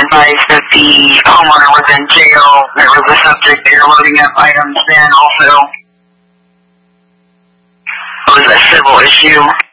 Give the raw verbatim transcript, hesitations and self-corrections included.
advised that the homeowner was in jail. There was a subject there loading up items then also. It was a civil issue.